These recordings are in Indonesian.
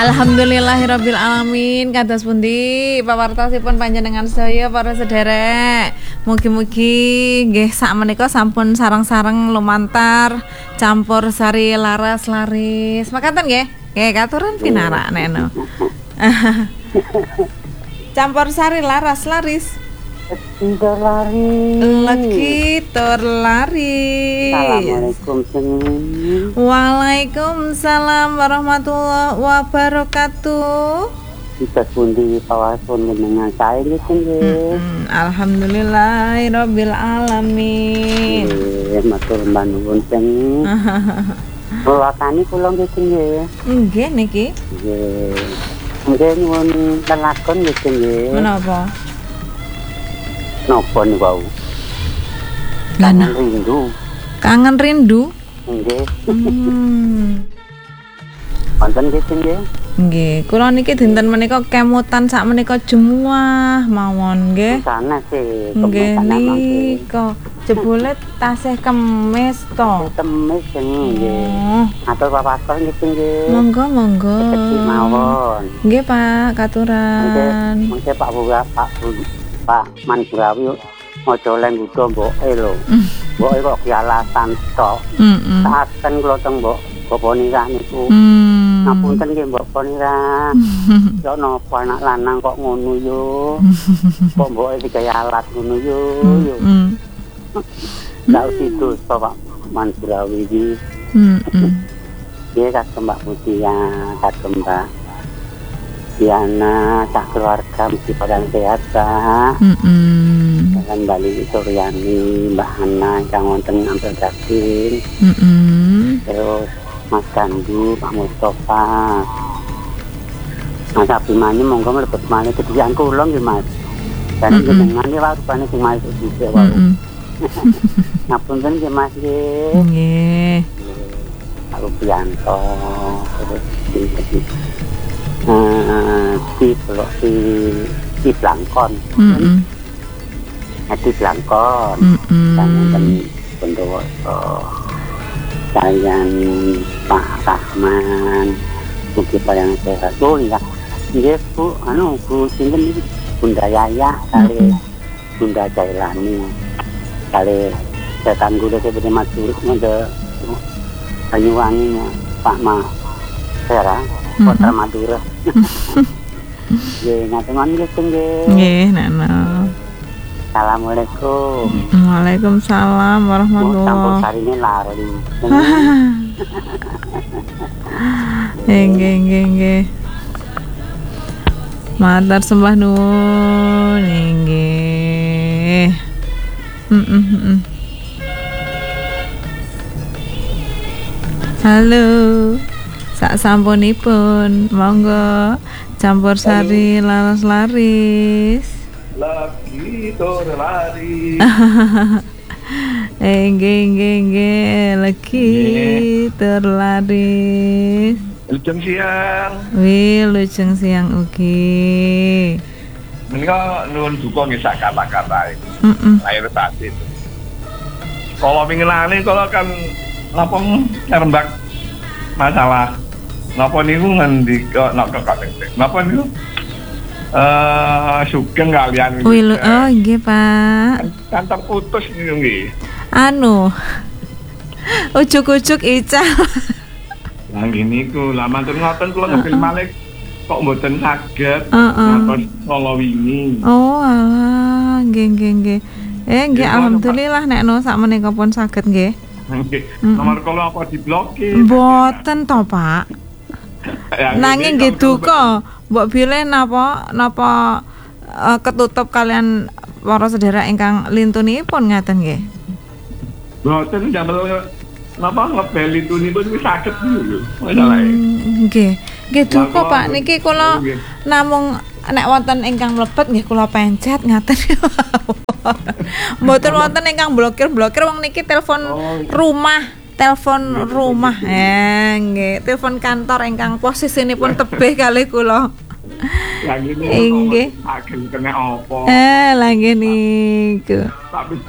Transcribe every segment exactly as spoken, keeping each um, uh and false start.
Alhamdulillahirabbil alamin. Kados pundi pawartosipun panjenengan sedaya para sederek. Mugi-mugi nggih sak menika sampun sareng-sareng lumantar campur sari laras laris. Makaten nggih. Nggih katuran pinarak neno. Campur sari laras laris. Tur lari. Lagi tur lari. Assalamualaikum. Waalaikumsalam warahmatullahi wabarakatuh. Kita pundi pawasun dengan saya gitu nggih. Alhamdulillahirabbil alamin. Nggih, matur nuwun teng. Welakane kula gitu nggih. Nggih niki. Nggih. Nggih nyuwun telakon gitu nggih. Menapa? Napa niku? Kangen rindu. Kangen rindu? Nggih. Hmm. Wonten gitu nggih. Nggih, kula niki dinten menika kemutan sak menika jemuah mawon nggih. Sana sih. Nggih nika jebule tasih kemis to. Kemis nggih. Atur papatos gitu nggih. Monggo monggo. Kecil mawon. Nggih Pak, katuran. Mungkin Pak Buga, Pak Pak Manbrawi ojo len udo mboke lho. Mboke kok kialasan tok. Heeh. Saken kula teng mbok bapa nira niku. Hmm. Ngapunten nggih mbok nira. Yo napa anak lanang kok ngono yo. Kok mboke digaya alat ngono yo yo. Heeh. Lah itu Pak Manbrawi iki. Heeh. Dia kata Mbak Putih ya, kata Mbak Diana, tak keluarga mesti pada sehat Pak. Heeh. Dengan Bali Suryani, Mbak Hana, yang wonten Ampel Dakin. Heeh. Terus Mas Gandu, Pak Mustafa. Mas Abimani monggo mlebet malih kedhian kula nggih Mas. Dan jenengan iki wae rupane sing malih dhisik wae. Ngapunten nggih Mas nggih. Nggih. Pak Rupianto terus di Uh, di blok di di Blangkon, Heeh. di Blangkon, dan dan Bondowoso, kalian Pak Rahman, mungkin yang sehat tuh ya, dia bu, anu bu sinten ini Bunda Yaya kali Bunda Jailani, kali setan gue seperti Masur, ada Banyuwangi Pak Ma Sera. Kota Madura. Nggih, ngaten nggih nggih. Nggih, Nana. Assalamualaikum. Waalaikumsalam warahmatullahi wabarakatuh. Campur sarine lari. Nggih, nggih, nggih. Matur sembah nuwun nggih. Heeh, heeh. Halo. Sak sampunipun monggo campur sari laras laris. Lagi tur lari. Eh nggih nggih nggih lagi tur laris. Lujeng siang. Wih lujeng siang ugi. Menika nuwun duka nggih sak kata-kata iki. Heeh. Lahir batin. Kalau pinginane kalau kan napa rembak masalah napa niku ngendika nek kakek. Napa niku? Eh sugeng kalian. Wih lu, oh nggih Pak. Kantor putus niku nggih. Anu. Ujuk-ujuk ical. Lah ngene iku, lah matur ngoten kula ngepil malih kok mboten saged Heeh. ngatos kala wingi. Oh alah, nggih nggih nggih. Eh nggih alhamdulillah nek no sak menika pun saged nggih. Nggih. Nomor kula apa diblokir? Mboten to, Pak. Nanging nggih duka, mbok bilih napa napa uh, ketutup kalian para sedherek ingkang lintunipun ngaten nggih. Mboten jamel napa ngebel lintunipun wis saged lho. Masalahe. Nggih. Nggih duka Pak, niki kula namung nek wonten ingkang mlebet nggih kula pencet ngaten. Mboten wonten ingkang blokir-blokir wong niki telepon rumah. Telepon rumah, eh, nggih, telepon kantor ingkang posisinipun tebih kalih kula. Lah ngene nggih. Agen kena apa? Eh, lah nggih niku. Tapi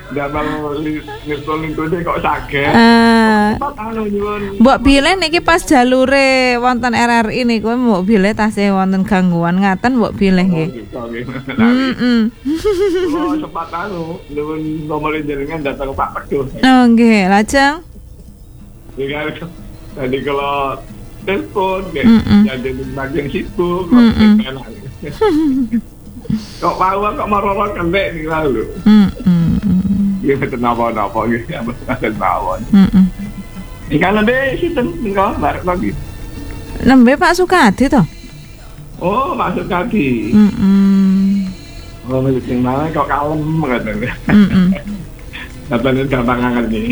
Damel ngirsul-ngirsul kok saged. Eh, Pak anu nyuwun. Mbok bilih niki pas jalure wonten R R I niku mbok bilih tasih wonten gangguan ngaten mbok bilih nggih. Heeh. Kalau sempat anu, nyuwun nomor jenengan datang Pak Pedus. Oh nggih, lajeng. Jadi tadi kalau telepon, kayak jadi bagian sibuk, Mm-mm. kok enak. Kok mau kok marah-marah kembek nih lalu. Heeh. Iya kenapa-napa gitu ya, betul mawon. Heeh. Ikan lebih sinten engko barek lagi. Nembe Pak Sukadi to? Oh, masuk kaki. Heeh. Oh, milik sing mana kok kalem katanya. Heeh. Katanya gampang anget nih.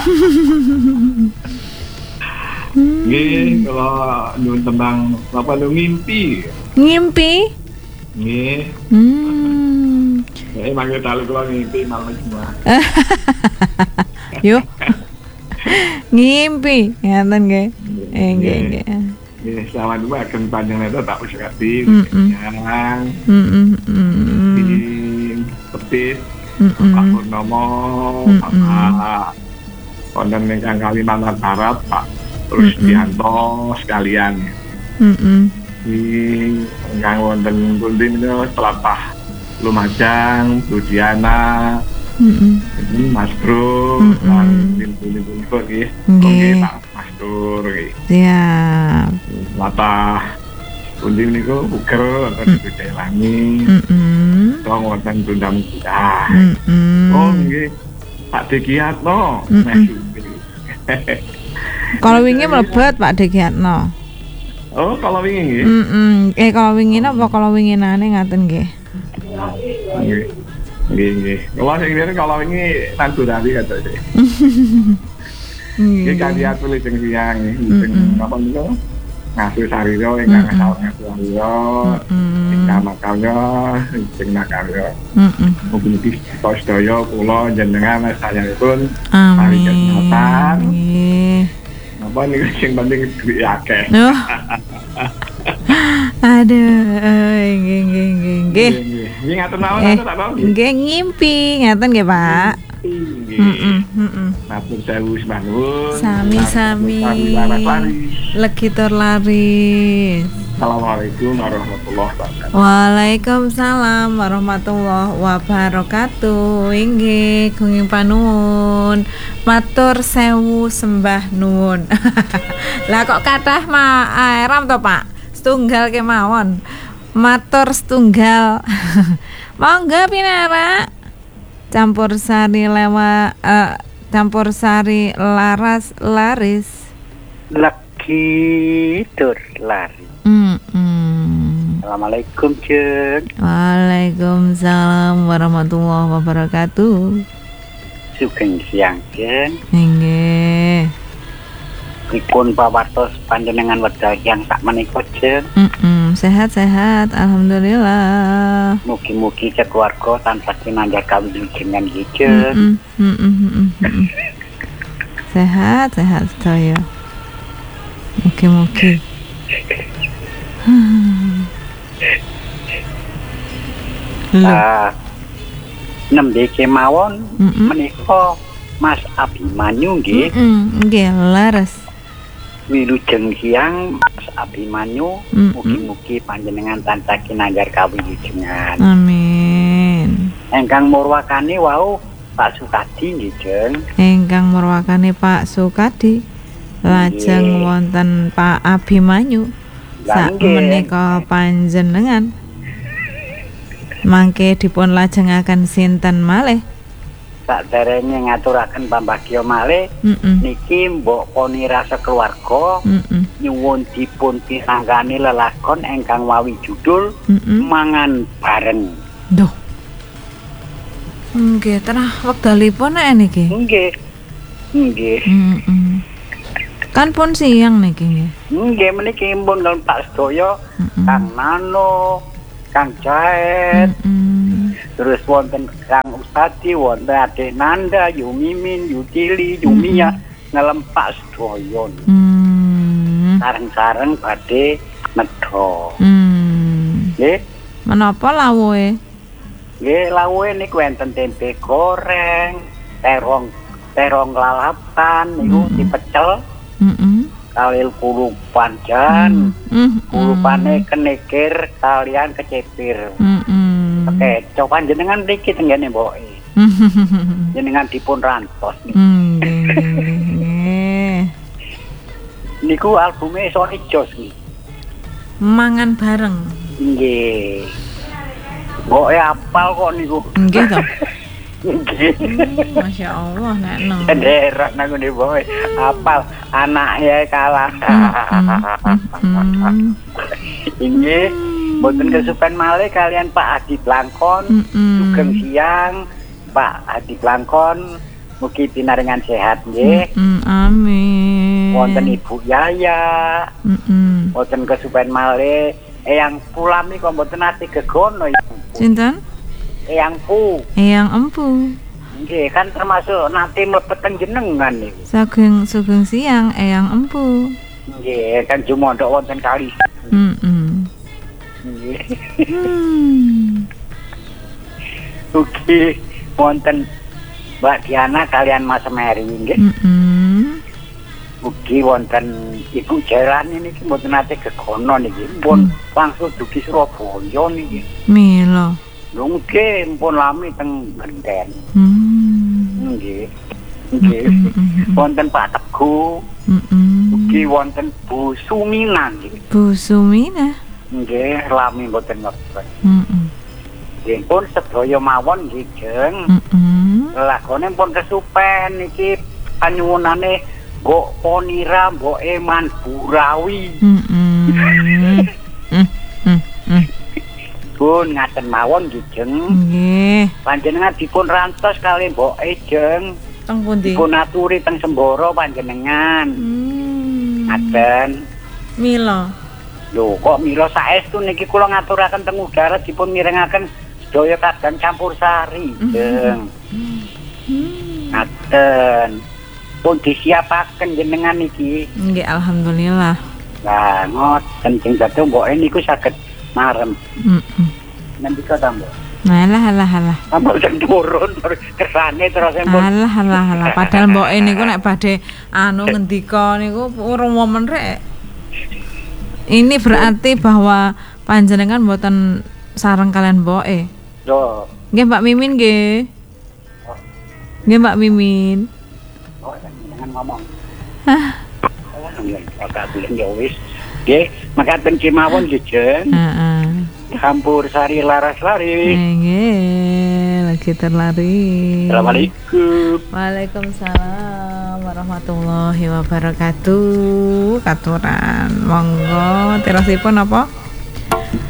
Nggih, kalau nyuwun tembang apa nu ngimpi. Ngimpi? Nggih. Hmm. Eh mangke dalu kula ngimpi malam semua. Yo. Ngimpi, ngaten nggih. Eh nggih nggih. Nggih, selamat dua akan panjang lebar tak usah kasih. Mm-mm. Yang Heeh. Heeh. di Petis, Heeh. Pak Purnomo, Pak Konten Nengkang Kalimantan Barat, Pak Terus Dianto sekalian. Heeh. Di Nengkang Wonten Pundi itu Telatah Lumajang, Budiana, Heeh. Mas Bro, Mm-mm. dan Pundi-Pundi kok nggih. Nggih. Oke, Pak Mas Tur nggih. Siap. Latah Pundi niku uger kok dicelangi. Heeh. Wong wonten Tundam Kita. Heeh. Oh nggih. Pak Dekiatno. Mm-mm. Kalau wingi mlebet Pak Dekiatno. Oh, kalau wingi nggih. Heeh. Eh kalau wingi napa kalau winginane ngaten nggih. Nggih. Nggih, nggih. Kalau sing ngene kalau wingi Tanjurari kata sih. Nggih kalian tulis sing siang sing apa niku? Ngasuh sarira ingkang asal ngasuh sarira. Ingkang makarya sing makarya. Heeh. Mugi-mugi sedaya kula jenengan sayangipun mari Amin. kesehatan. Nggih. Apa niku sing penting duit akeh. Oh. Aduh, eh, nggih nggih nggih nggih. Nggih ngatur mawon Eh, tak tahu. nggih ngimpi, ngaten nggih, Pak. Nggih. Heeh, heeh. Matur sewu sembah nuwun. Sami-sami. Laris. Legi tur laris. Assalamualaikum warahmatullahi wabarakatuh. Waalaikumsalam warahmatullahi wabarakatuh. Inggih, gunging panuwun. Matur sewu sembah nuwun. Lah kok kathah mah aeram to, Pak? Setunggal kemawon. Matur setunggal. Monggo pinara. Campur sari lewa eh, campur sari laras laris. Lagi tur lari. Mm -mm. Assalamualaikum Cun. Waalaikumsalam warahmatullahi wabarakatuh. Sugeng siang Cun. Nggih. Pripun pawartos panjenengan wedal yang sak menika Cun. Mm-mm. Sehat-sehat, alhamdulillah. Mugi-mugi keluarga tanpa kinanjar kawilujengan nggih Cun. Mm-mm. Mm-mm. Mm-mm. Sehat-sehat sedaya. Mugi-mugi. Hmm. Lho. Ah, nembe kemawon Mm-mm. menika Mas Abimanyu nggih. Mm-mm. Nggih, leres. Wilujeng siang Mas Abimanyu, Mm-mm. mugi-mugi panjenengan tansah kinanjar kawilujengan. Amin. Engkang murwakane wau Pak Sukadi nggih Jeng. Ingkang merwakane Pak Sukadi. Lajeng Nggih. wonten Pak Abimanyu. Lah, Sak nggih. menika panjenengan mangke dipun lajengaken sinten malih? Saderenge ngaturaken pambagya malih Mm-mm. niki mbok poni rasa keluarga Mm-mm. nyuwun dipun pinanggani lelakon engkang wawi judul Mm-mm. Mangan Bareng. Duh. Nggih, tenah wekdalipun nek niki. Nggih. Nggih. Mm-mm. Kan pun siang niki nggih. Nggih meniki pun kalian Pak Sedoyo, Mm-mm. Kang Nano, Kang Jaet, Mm-mm. terus wonten Kang Ustadi, wonten Adik Nanda, Yu Mimin, Yu Tili, Yu Mia, ngelem Pak Sedoyo. Mm. Sareng-sareng badhe nedha. Mm. Nggih. Menapa lawuhe? Nggih, lawuhe niku enten tempe goreng, terong terong lalapan niku Mm-mm. dipecel Mm-mm. kali kulupan jan. Mm-mm. Kulupane kenekir kalian kecepir. Mm-mm. Oke, coba jenengan mriki tenggene mboke. Jenengan dipun rantos. Mm, nggih, nggih, nggih. Niku albume Sony Jos niki. Mangan bareng. Nggih. Mboke apal kok niku. Nggih to. Nggih. Masya Allah nek no. Derek nang ngene boy. Apal anake kalah. Mm-mm. Inggih, mboten kesupen malih kalian Pak Adi Blangkon. Mm-mm. Sugeng siang Pak Adi Blangkon. Mugi pinaringan sehat nggih. Mm, amin. Wonten Ibu Yaya. Mm-mm. Mboten kesupen malih Eyang Pulam niku mboten ati gegono ya. Sinten? Eyang Pu. Eyang Empu. Nggih, kan termasuk nanti mlebet teng jenengan niku. Sugeng sugeng siang Eyang Empu. Nggih, kan jumondhok wonten kali. Mm-mm. Nggih. Hmm. Ugi wonten Mbak Diana kalian Mas Meri nggih. Mm-mm. Ugi wonten Ibu Jailani niki mboten nate gegono niki. Pun langsung dugi Surabaya niki. Mila. Lho nggih, pun lami teng Genten. Hmm. Nggih. Nggih. Mm-mm. Wonten Pak Teguh, Mm-mm. ugi wonten Bu Sumina nggih. Bu Sumina. Nggih, lami mboten ngerti. Mm-mm. Nggih pun sedaya mawon nggih, Jeng. Mm-mm. Lagone pun kesupen iki panyuwunane Mbok Ponira, Mbok Eman Burawi. Mm-mm. Mm, mm, mm. Pun ngaten mawon nggih, Jeng. Nggih. Panjenengan dipun rantos kali Mbok E, Jeng. Teng pundi? Dipun aturi teng Semboro panjenengan. Hmm. Ngaten. Mila. Lho, kok mila saestu niki kula ngaturaken teng udara dipun mirengaken sedaya kadang campur sari, Jeng. Hmm. Ngaten. Pun disiapaken jenengan niki. Nggih, alhamdulillah. Lah, ngoten sing dadi Mbok E niku saged marem. Mm-mm. Nanti kata Mbok. Alah alah alah. Ambok sing turun kersane terus empun. Alah alah alah. Padahal mboke niku nek badhe anu ngendika niku urung momen rek. Ini berarti bahwa panjenengan mboten sareng kalian mboke. Yo. Nggih Mbak Mimin nggih. Nggih Mbak Mimin. Oh, jangan ngomong. Hah. Oh, nggih, kakak bilang ya wis. Nggih, makaten kemawon nggih, Jeng. Heeh. Campur sari laras lari. Nggih, lagi terlari. Assalamualaikum. Waalaikumsalam warahmatullahi wabarakatuh. Katuran. Monggo terasipun apa?